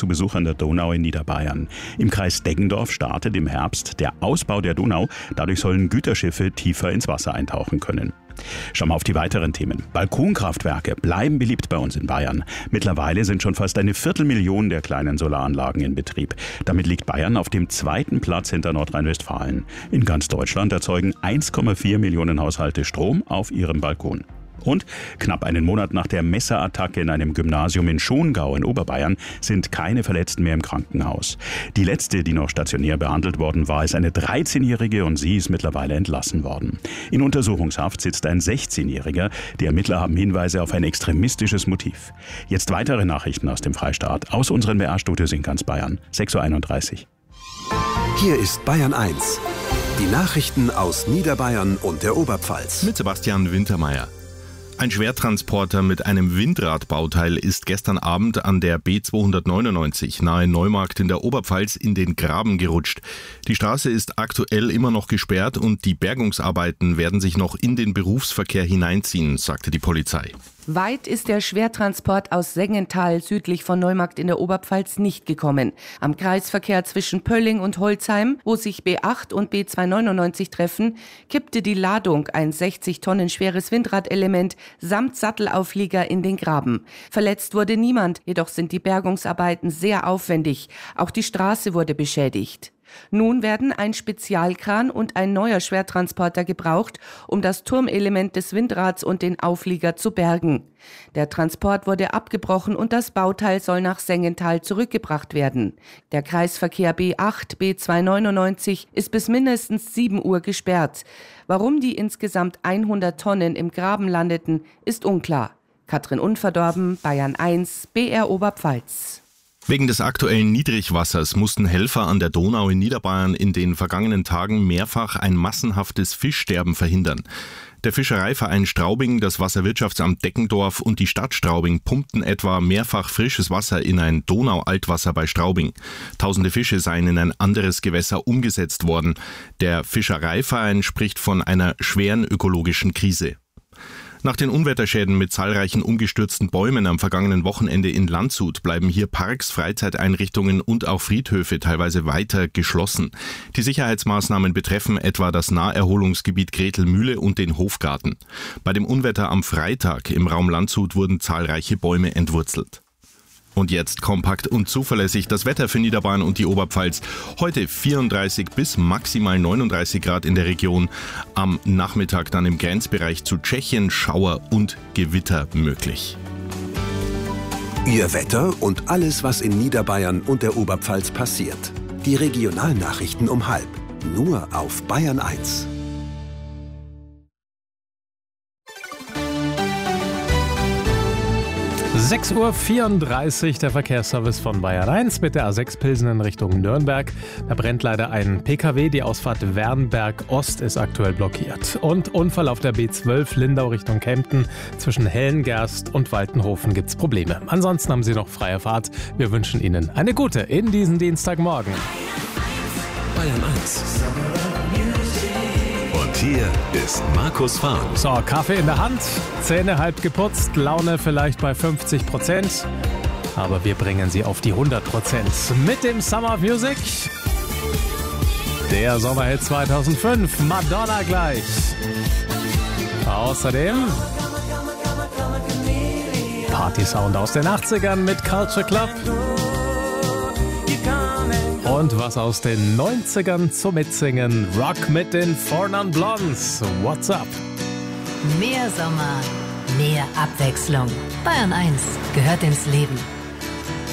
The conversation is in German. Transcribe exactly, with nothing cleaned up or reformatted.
zu Besuch an der Donau in Niederbayern. Im Kreis Deggendorf startet im Herbst der Ausbau der Donau. Dadurch sollen Güterschiffe tiefer ins Wasser eintauchen können. Schauen wir auf die weiteren Themen. Balkonkraftwerke bleiben beliebt bei uns in Bayern. Mittlerweile sind schon fast eine Viertelmillion der kleinen Solaranlagen in Betrieb. Damit liegt Bayern auf dem zweiten Platz hinter Nordrhein-Westfalen. In ganz Deutschland erzeugen eins Komma vier Millionen Haushalte Strom auf ihrem Balkon. Und knapp einen Monat nach der Messerattacke in einem Gymnasium in Schongau in Oberbayern sind keine Verletzten mehr im Krankenhaus. Die letzte, die noch stationär behandelt worden war, ist eine dreizehnjährige und sie ist mittlerweile entlassen worden. In Untersuchungshaft sitzt ein sechzehnjähriger. Die Ermittler haben Hinweise auf ein extremistisches Motiv. Jetzt weitere Nachrichten aus dem Freistaat, aus unseren B R-Studios in ganz Bayern. sechs Uhr einunddreißig. Hier ist Bayern eins. Die Nachrichten aus Niederbayern und der Oberpfalz. Mit Sebastian Wintermeyer. Ein Schwertransporter mit einem Windradbauteil ist gestern Abend an der B zweihundertneunundneunzig nahe Neumarkt in der Oberpfalz in den Graben gerutscht. Die Straße ist aktuell immer noch gesperrt und die Bergungsarbeiten werden sich noch in den Berufsverkehr hineinziehen, sagte die Polizei. Weit ist der Schwertransport aus Sengenthal südlich von Neumarkt in der Oberpfalz nicht gekommen. Am Kreisverkehr zwischen Pölling und Holzheim, wo sich B acht und B zweihundertneunundneunzig treffen, kippte die Ladung, ein sechzig Tonnen schweres Windradelement, samt Sattelauflieger in den Graben. Verletzt wurde niemand, jedoch sind die Bergungsarbeiten sehr aufwendig. Auch die Straße wurde beschädigt. Nun werden ein Spezialkran und ein neuer Schwertransporter gebraucht, um das Turmelement des Windrads und den Auflieger zu bergen. Der Transport wurde abgebrochen und das Bauteil soll nach Sengenthal zurückgebracht werden. Der Kreisverkehr B acht, B zweihundertneunundneunzig ist bis mindestens sieben Uhr gesperrt. Warum die insgesamt hundert Tonnen im Graben landeten, ist unklar. Katrin Unverdorben, Bayern eins, B R Oberpfalz. Wegen des aktuellen Niedrigwassers mussten Helfer an der Donau in Niederbayern in den vergangenen Tagen mehrfach ein massenhaftes Fischsterben verhindern. Der Fischereiverein Straubing, das Wasserwirtschaftsamt Deggendorf und die Stadt Straubing pumpten etwa mehrfach frisches Wasser in ein Donau-Altwasser bei Straubing. Tausende Fische seien in ein anderes Gewässer umgesetzt worden. Der Fischereiverein spricht von einer schweren ökologischen Krise. Nach den Unwetterschäden mit zahlreichen umgestürzten Bäumen am vergangenen Wochenende in Landshut bleiben hier Parks, Freizeiteinrichtungen und auch Friedhöfe teilweise weiter geschlossen. Die Sicherheitsmaßnahmen betreffen etwa das Naherholungsgebiet Gretelmühle und den Hofgarten. Bei dem Unwetter am Freitag im Raum Landshut wurden zahlreiche Bäume entwurzelt. Und jetzt kompakt und zuverlässig das Wetter für Niederbayern und die Oberpfalz. Heute vierunddreißig bis maximal neununddreißig Grad in der Region. Am Nachmittag dann im Grenzbereich zu Tschechien Schauer und Gewitter möglich. Ihr Wetter und alles, was in Niederbayern und der Oberpfalz passiert. Die Regionalnachrichten um halb. Nur auf Bayern eins. sechs Uhr vierunddreißig, der Verkehrsservice von Bayern eins mit der A sechs Pilsen in Richtung Nürnberg. Da brennt leider ein P K W, die Ausfahrt Wernberg Ost ist aktuell blockiert. Und Unfall auf der B zwölf Lindau Richtung Kempten. Zwischen Hellengerst und Waltenhofen gibt's Probleme. Ansonsten haben Sie noch freie Fahrt. Wir wünschen Ihnen eine gute in diesen Dienstagmorgen. Bayern eins. Hier ist Markus Fahren. So, Kaffee in der Hand, Zähne halb geputzt, Laune vielleicht bei fünfzig Prozent. Aber wir bringen sie auf die hundert Prozent mit dem Summer of Music. Der Sommerhit zweitausendfünf, Madonna gleich. Außerdem Party-Sound aus den achtzigern mit Culture Club. Und was aus den neunzigern zum Mitsingen. Rock mit den Four Non Blondes. What's up? Mehr Sommer, mehr Abwechslung. Bayern eins gehört ins Leben.